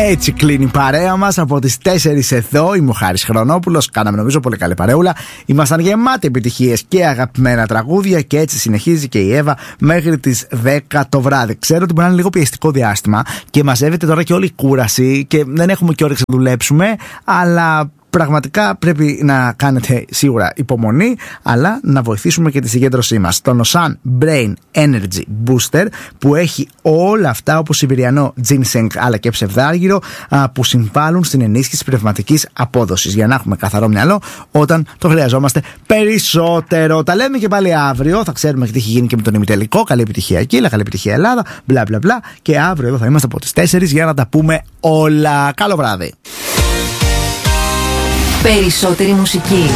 Έτσι κλείνει η παρέα μας από τις 4 εδώ. Είμαι ο Χάρης Χρονόπουλος. Κάναμε νομίζω πολύ καλή παρεούλα. Ήμασταν γεμάτοι επιτυχίες και αγαπημένα τραγούδια. Και έτσι συνεχίζει και η Εύα μέχρι τις 10 το βράδυ. Ξέρω ότι μπορεί να είναι λίγο πιεστικό διάστημα και μαζεύεται τώρα και όλη η κούραση και δεν έχουμε και όρεξη να δουλέψουμε. Αλλά πραγματικά πρέπει να κάνετε σίγουρα υπομονή, αλλά να βοηθήσουμε και τη συγκέντρωσή μας. Το Nosan Brain Energy Booster που έχει όλα αυτά όπως σιβηριανό ginseng αλλά και ψευδάργυρο που συμβάλλουν στην ενίσχυση πνευματικής απόδοσης για να έχουμε καθαρό μυαλό όταν το χρειαζόμαστε περισσότερο. Τα λέμε και πάλι αύριο. Θα ξέρουμε τι έχει γίνει και με τον ημιτελικό. Καλή επιτυχία Κύλα, καλή επιτυχία Ελλάδα. Μπλα μπλα μπλα. Και αύριο εδώ θα είμαστε από τις 4 για να τα πούμε όλα. Καλό βράδυ. Περισσότερη μουσική.